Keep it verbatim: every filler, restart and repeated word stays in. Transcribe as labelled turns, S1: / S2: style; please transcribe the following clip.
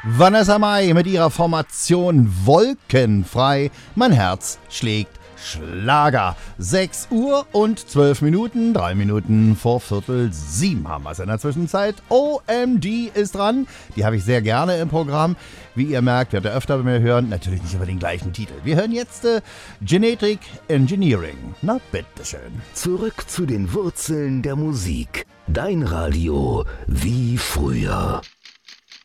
S1: Vanessa Mai mit ihrer Formation Wolkenfrei. Mein Herz schlägt Schlager. sechs Uhr und zwölf Minuten, drei Minuten vor Viertel sieben haben wir es in der Zwischenzeit. O M D ist dran. Die habe ich sehr gerne im Programm. Wie ihr merkt, werdet ihr öfter bei mir hören. Natürlich nicht über den gleichen Titel. Wir hören jetzt äh, Genetic Engineering. Na, bitteschön.
S2: Zurück zu den Wurzeln der Musik. Dein Radio wie früher.